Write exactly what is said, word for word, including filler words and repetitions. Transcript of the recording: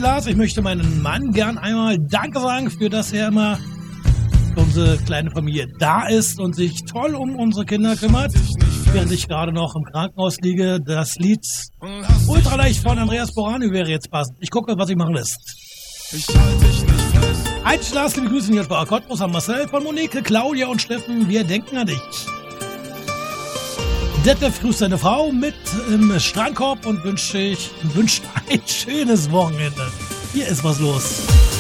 Lars, ich möchte meinem Mann gern einmal Danke sagen, für das er immer für unsere kleine Familie da ist und sich toll um unsere Kinder kümmert, während ich gerade noch im Krankenhaus liege. Das Lied Ultraleicht von Andreas Borani wäre jetzt passend. Ich gucke, was sich machen lässt. Ich halte dich nicht fest. Ein Lars, liebe Grüße hier bei Cottbus an Marcel, von Monike, Claudia und Steffen. Wir denken an dich. Detlef grüßt seine Frau mit im Strandkorb und wünscht, ich, wünscht ein schönes Wochenende. Hier ist was los.